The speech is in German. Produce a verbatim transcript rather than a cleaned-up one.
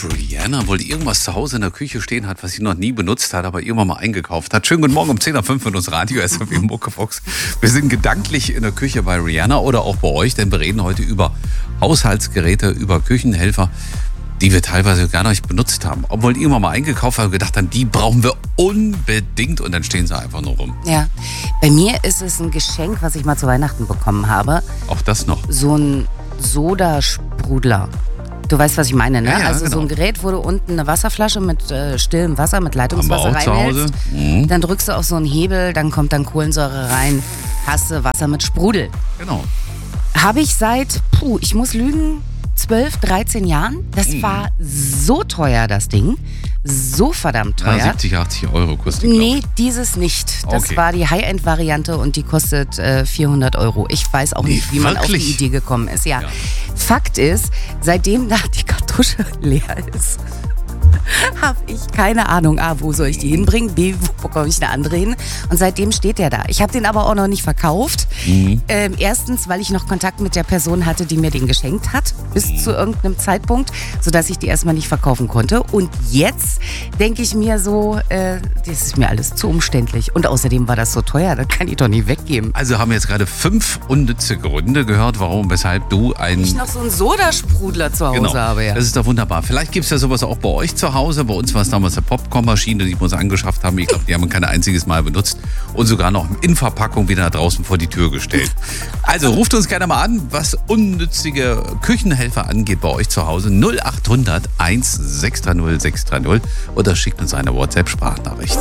Rihanna wohl irgendwas zu Hause in der Küche stehen hat, was sie noch nie benutzt hat, aber irgendwann mal eingekauft hat. Schönen guten Morgen um zehn Uhr fünf mit uns Radio S F M Muckefuchs. Wir sind gedanklich in der Küche bei Rihanna oder auch bei euch, denn wir reden heute über Haushaltsgeräte, über Küchenhelfer, die wir teilweise gar nicht benutzt haben. Obwohl irgendwann mal eingekauft haben und gedacht haben, die brauchen wir unbedingt und dann stehen sie einfach nur rum. Ja, bei mir ist es ein Geschenk, was ich mal zu Weihnachten bekommen habe. Auch das noch. So ein Sodasprudler. Du weißt, was ich meine, ne? Ja, ja, also genau. so ein Gerät, wo du unten eine Wasserflasche mit äh, stillem Wasser, mit Leitungswasser Haben wir auch zu Hause. reinhältst. Mhm. Dann drückst du auf so einen Hebel, dann kommt dann Kohlensäure rein, hast du Wasser mit Sprudel. Genau. Habe ich seit, puh, ich muss lügen, zwölf, dreizehn Jahren. Das Mhm. war so teuer, das Ding. So verdammt teuer. Ja, siebzig, achtzig Euro kostet die, Nee, dieses nicht. Das Okay. war die High-End-Variante und die kostet äh, vierhundert Euro. Ich weiß auch Nee, nicht, wie man auf die wirklich? Idee gekommen ist. Ja. Ja. Fakt ist, seitdem da die Kartusche leer ist, habe ich keine Ahnung, A, wo soll ich die hinbringen, B, wo bekomme ich eine andere hin. Und seitdem steht der da. Ich habe den aber auch noch nicht verkauft. Mhm. Ähm, erstens, weil ich noch Kontakt mit der Person hatte, die mir den geschenkt hat, bis Mhm. zu irgendeinem Zeitpunkt, sodass ich die erstmal nicht verkaufen konnte. Und jetzt denke ich mir so, äh, das ist mir alles zu umständlich. Und außerdem war das so teuer, das kann ich doch nicht weggeben. Also haben wir jetzt gerade fünf unnütze Gründe gehört, warum, weshalb du ein... Ich noch so einen Sodasprudler zu Hause Genau, habe, ja. das ist doch wunderbar. Vielleicht gibt es ja sowas auch bei euch zu Hause. Bei uns war es damals eine Popcornmaschine, die wir uns angeschafft haben. Ich glaube, die haben wir kein einziges Mal benutzt und sogar noch in Verpackung wieder draußen vor die Tür gestellt. Also ruft uns gerne mal an, was unnützige Küchenhelfer angeht bei euch zu Hause. null acht hundert eins sechs drei null sechs drei null oder schickt uns eine WhatsApp-Sprachnachricht.